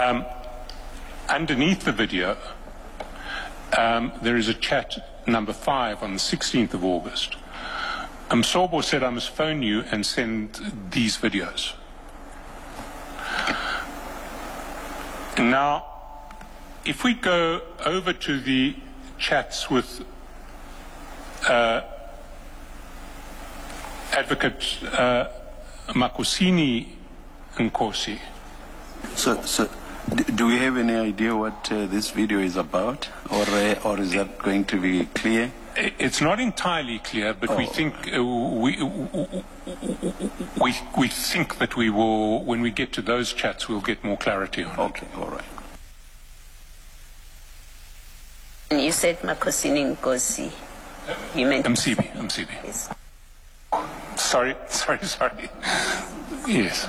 Underneath the video, there is a chat number 5 on the 16th of August. Msobo said I must phone you and send these videos. Now, if we go over to the chats with Advocate Makosini Nkosi. So, do we have any idea what this video is about, or is that going to be clear? It's not entirely clear, but we think we think that we will, when we get to those chats, we'll get more clarity on it. Okay, all right. You said Makosini Nkosi. You meant Msibi. Yes. Sorry. Yes.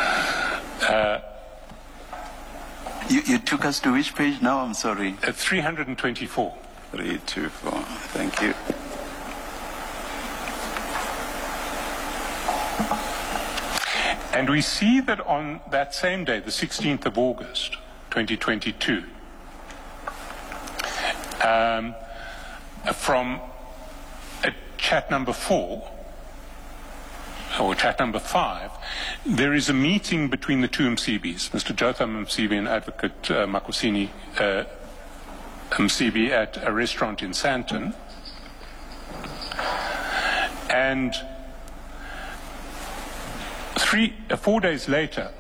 You took us to which page now? I'm sorry. 324. 324. Thank you. And we see that on that same day, the 16th of August, 2022, from chat number 4, or chat number 5, there is a meeting between the two Msibis, Mr. Jotham Msibi and Advocate Makosini Msibi, at a restaurant in Sandton. And 4 days later,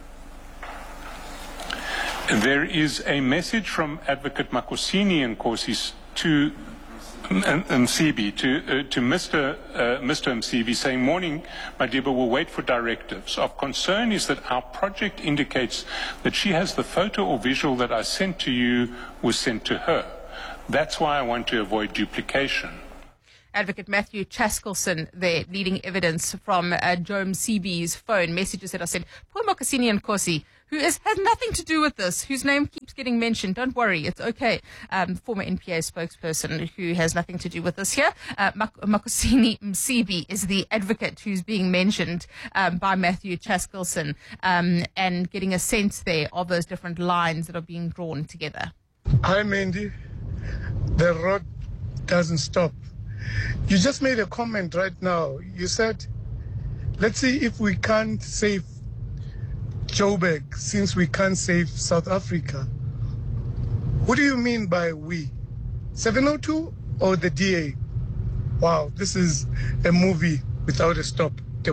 there is a message from Advocate Makosini Nkosi to Msibi, to Mr. Msibi, saying, "Morning, Madiba, we'll wait for directives. Of concern is that our project indicates that she has the photo or visual that I sent to you was sent to her. That's why I want to avoid duplication." Advocate Matthew Chaskelson there, leading evidence from Joe Msibi's phone, messages that are sent. Poor Makosini Nkosi, who has nothing to do with this, whose name keeps getting mentioned. Don't worry, it's okay. Former NPA spokesperson who has nothing to do with this here. Makosini Msibi is the advocate who's being mentioned by Matthew Chaskelson, and getting a sense there of those different lines that are being drawn together. Hi, Mandy. The road doesn't stop. You just made a comment right now. You said, let's see if we can't save Joburg since we can't save South Africa. What do you mean by we? 702 or the DA? Wow, this is a movie without a stop.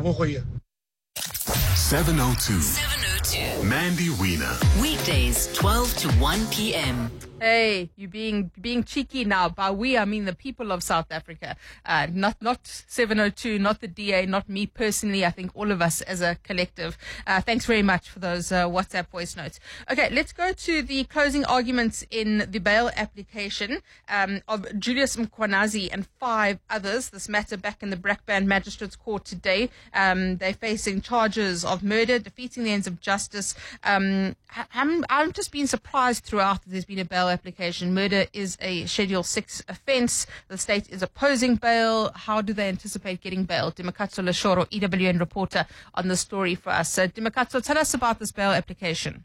702. Mandy Wiener. Weekdays, 12 to 1 p.m. Hey, you being cheeky now. By we, I mean the people of South Africa. Not 702, not the DA, not me personally. I think all of us as a collective. Thanks very much for those WhatsApp voice notes. Okay, let's go to the closing arguments in the bail application of Julius Mkhwanazi and 5 others. This matter back in the Brakpan Magistrates Court today. They're facing charges of murder, defeating the ends of justice. I'm just been surprised throughout that there's been a bail application. Murder is a Schedule 6 offence. The state is opposing bail. How do they anticipate getting bail? Dimakatso Leshoro, EWN reporter, on the story for us. So, Dimakatso, tell us about this bail application.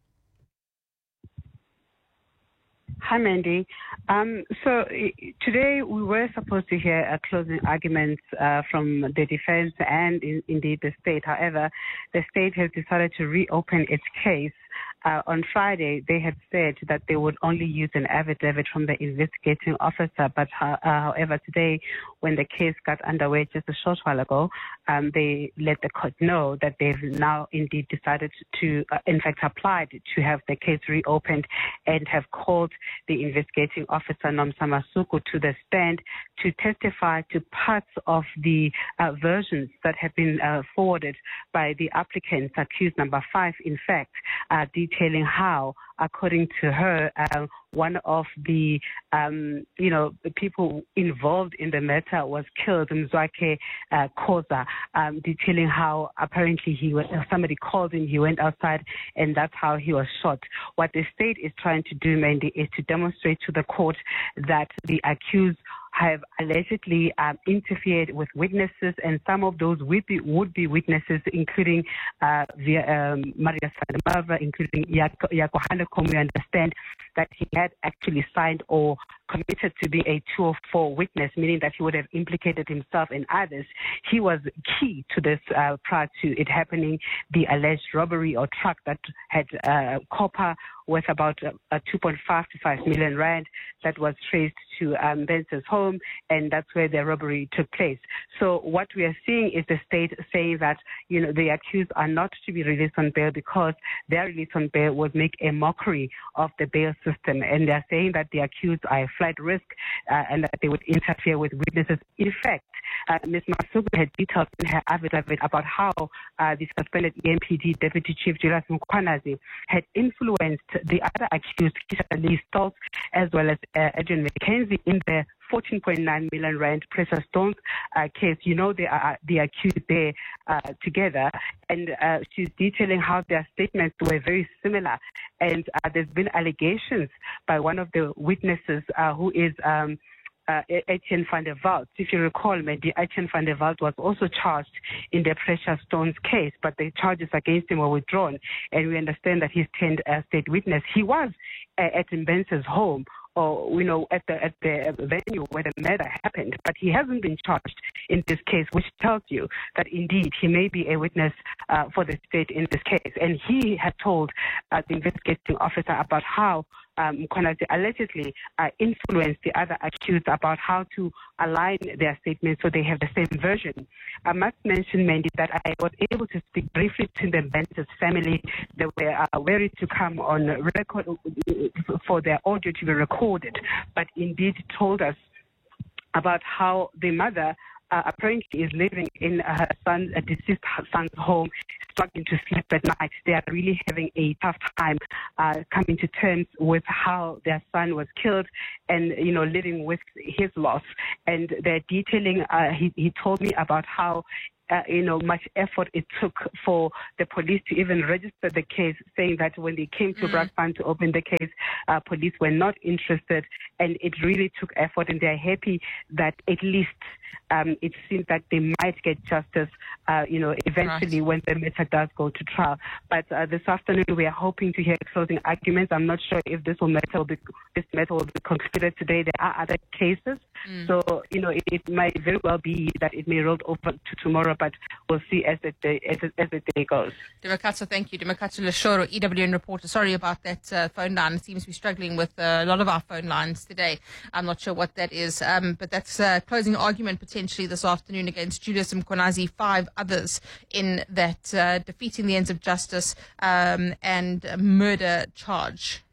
Hi, Mandy. So today we were supposed to hear a closing argument from the defense and indeed the state. However, the state has decided to reopen its case. On Friday, they had said that they would only use an affidavit from the investigating officer. But however, today, when the case got underway just a short while ago, they let the court know that they've now indeed decided to, in fact, applied to have the case reopened and have called the investigating officer, Nomsa Masuku, to the stand to testify to parts of the versions that have been forwarded by the applicants, accused number 5, in fact, detailing how, according to her, one of the, people involved in the matter was killed, Mzwake Khoza, detailing how apparently somebody called him, he went outside, and that's how he was shot. What the state is trying to do, Mandy, is to demonstrate to the court that the accused have allegedly interfered with witnesses, and some of those would-be witnesses, including Marius van der Merwe, including Jaco Hanekom. We understand that he had actually signed or committed to be a 204 witness, meaning that he would have implicated himself and others. He was key to this prior to it happening, the alleged robbery or truck that had copper worth about 2.5 to 5 million rand that was traced to Mbentz's home, and that's where the robbery took place. So what we are seeing is the state saying that, the accused are not to be released on bail because their release on bail would make a mockery of the bail system, and they're saying that the accused are a flight risk and that they would interfere with witnesses. In fact, Ms. Masuku had detailed in her affidavit about how the suspended EMPD Deputy Chief Julius Mkhwanazi had influenced the other accused, Keisha Lee Stoltz, as well as Adrian McKenzie, in the 14.9 million rand precious stones case. They are the accused there together, and she's detailing how their statements were very similar. And there's been allegations by one of the witnesses who is Etienne van der Walt. If you recall, Mandy, Etienne van der Walt was also charged in the precious stones case, but the charges against him were withdrawn, and we understand that he's turned a state witness. He was at Mbentz's home, or at the venue where the murder happened, but he hasn't been charged in this case, which tells you that indeed he may be a witness for the state in this case. And he had told the investigating officer about how Mkhwanazi allegedly influenced the other accused about how to align their statements so they have the same version. I must mention, Mandy, that I was able to speak briefly to the Mbentz's family. They were wary to come on record for their audio to be recorded, but indeed told us about how the mother apparently is living in her deceased son's home, struggling to sleep at night. They are really having a tough time coming to terms with how their son was killed and, living with his loss. And they're detailing, he told me about how much effort it took for the police to even register the case, saying that when they came to Brakpan to open the case, police were not interested, and it really took effort, and they're happy that at least it seems that they might get justice, eventually when the matter does go to trial. But this afternoon we are hoping to hear closing arguments. I'm not sure if this matter will be concluded today. There are other cases, so it might very well be that it may roll over to tomorrow, but we'll see as the day goes. Dimakatso, thank you. Dimakatso Leshoro, EWN reporter. Sorry about that phone line. It seems to be struggling with a lot of our phone lines today. I'm not sure what that is, but that's closing argument potentially this afternoon against Julius Mkhwanazi, 5 others in that defeating the ends of justice and murder charge.